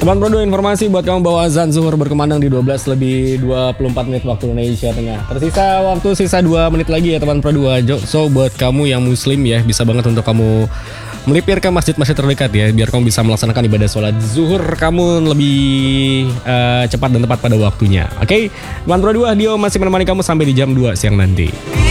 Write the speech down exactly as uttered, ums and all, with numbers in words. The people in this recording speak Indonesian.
Teman Pro dua, informasi buat kamu bahwa azan zuhur berkumandang di dua belas lebih dua puluh empat menit waktu Indonesia Tengah. Tersisa waktu sisa dua menit lagi ya teman Pro dua. So buat kamu yang muslim ya, bisa banget untuk kamu melipir ke masjid-masjid terdekat ya, biar kamu bisa melaksanakan ibadah sholat zuhur kamu lebih uh, cepat dan tepat pada waktunya. Oke, okay? Teman Pro dua, Dio masih menemani kamu sampai di jam dua siang nanti.